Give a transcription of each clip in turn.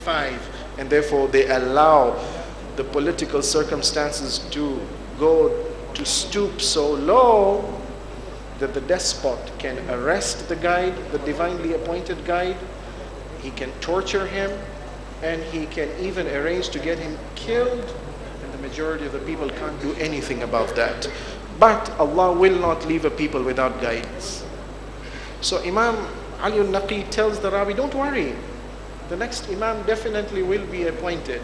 5, and therefore they allow the political circumstances to go to stoop so low that the despot can arrest the guide, the divinely appointed guide, he can torture him, and he can even arrange to get him killed, and the majority of the people can't do anything about that. But Allah will not leave a people without guidance. So Imam Ali al-Naqi tells the Rawi, don't worry, the next Imam definitely will be appointed.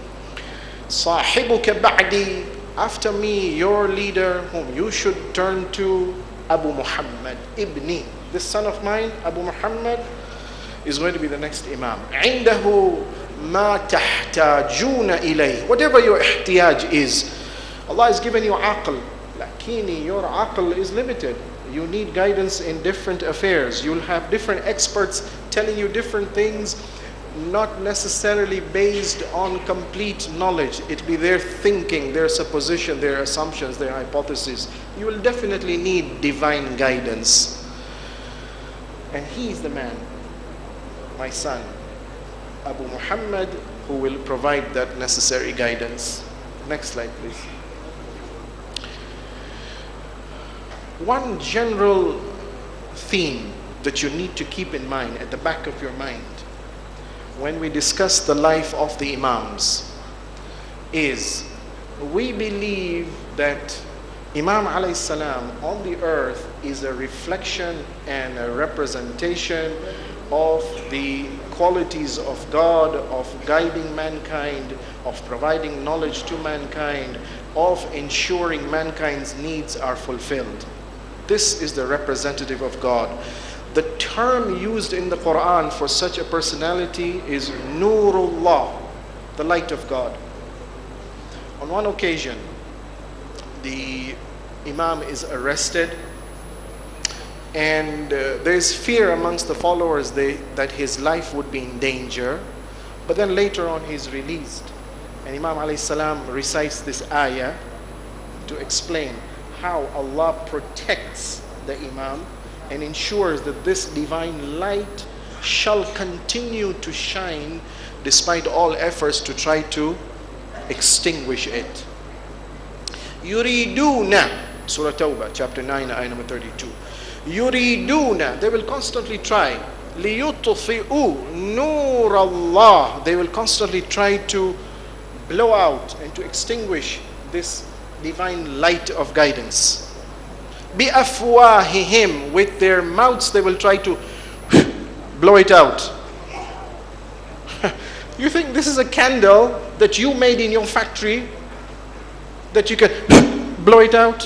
صاحبك بعدي, after me, your leader, whom you should turn to, Abu Muhammad ibni, this son of mine, Abu Muhammad, is going to be the next Imam. عنده ما تحتاجون إليه, whatever your ihtiyaj is. Allah has given you aql, lakini your aql is limited. You need guidance in different affairs. You'll have different experts telling you different things, not necessarily based on complete knowledge. It'll be their thinking, their supposition, their assumptions, their hypotheses. You will definitely need divine guidance. And he is the man, my son, Abu Muhammad, who will provide that necessary guidance. Next slide, please. One general theme that you need to keep in mind, at the back of your mind, when we discuss the life of the Imams, is we believe that Imam alayhi salam on the earth is a reflection and a representation of the qualities of God, of guiding mankind, of providing knowledge to mankind, of ensuring mankind's needs are fulfilled. This is the representative of God. The term used in the Quran for such a personality is Nurullah, the light of God. On one occasion, the Imam is arrested, and there is fear amongst the followers that his life would be in danger, but then later on he is released. And Imam alayhi salam recites this ayah to explain how Allah protects the Imam and ensures that this divine light shall continue to shine despite all efforts to try to extinguish it. Yuriduna, Surah Tawbah, chapter 9, ayah number 32. Yuriduna, they will constantly try. Liyutfi'u nur Allah, they will constantly try to blow out and to extinguish this divine light of guidance. Bi'afwahihim, with their mouths they will try to blow it out. You think this is a candle that you made in your factory that you can blow it out?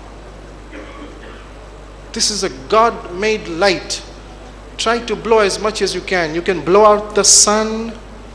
This is a God-made light. Try to blow as much as you can. You can blow out the sun.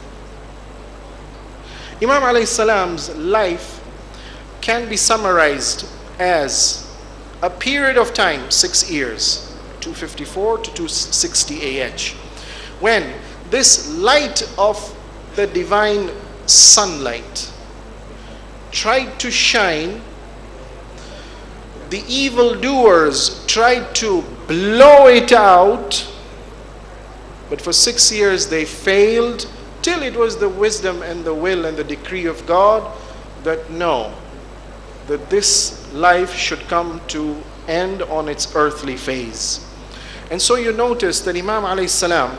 Imam alayhi salam's life can be summarized as a period of time, 6 years, 254 to 260 AH, when this light of the divine sunlight tried to shine. The evildoers tried to blow it out, but for 6 years they failed, till it was the wisdom and the will and the decree of God that no, that this life should come to end on its earthly phase. And so you notice that Imam alayhi salam,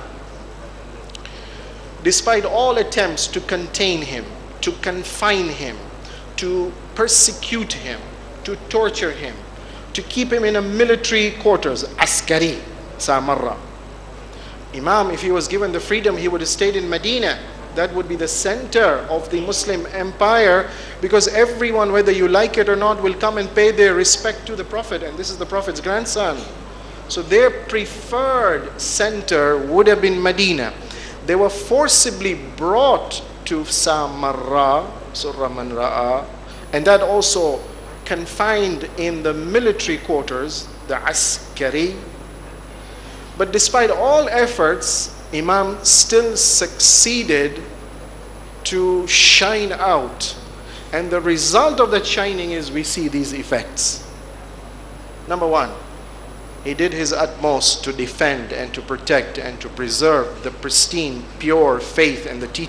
despite all attempts to contain him, to confine him, to persecute him, to torture him, to keep him in a military quarters, askari, Samarra. Imam, if he was given the freedom, he would have stayed in Medina. That would be the center of the Muslim empire, because everyone, whether you like it or not, will come and pay their respect to the Prophet, and this is the Prophet's grandson. So their preferred center would have been Medina. They were forcibly brought to Samarra, Surah Man Ra'a, and that also confined in the military quarters, the askari. But despite all efforts, Imam still succeeded to shine out. And the result of that shining is we see these effects. Number one, He did his utmost to defend and to protect and to preserve the pristine, pure faith and the teachings